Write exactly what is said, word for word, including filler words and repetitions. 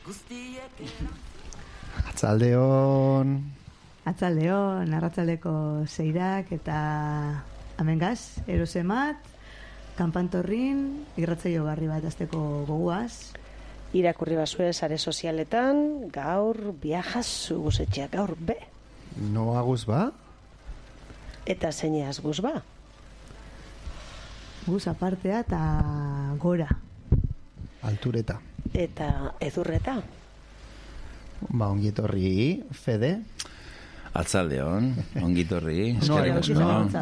Atzaldeon. Atzaldeon, arratzaldeko zeirak eta amengaz, erosemat, kanpantorrin, irratzaio garri bat azteko goguaz. Irakurri bazue sare sozialetan, gaur viajas guzetxea, gaur be. Noa guz ba? Eta zeineaz guz ba? Guz apartea eta gora. Altureta. Eta edurreta. Ba, ongietorri, Fede. Atzaldeon, ongitorri. No, no,